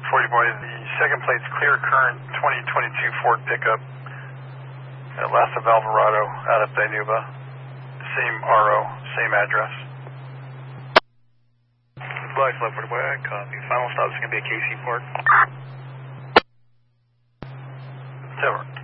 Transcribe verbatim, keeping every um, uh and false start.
forty boy, the second plate's clear current twenty twenty-two Ford pickup at Las of Alvarado out of Dinuba. Same R O, same address. Black Flag forty boy, I copy. Final stop is going to be at K C Park. Over.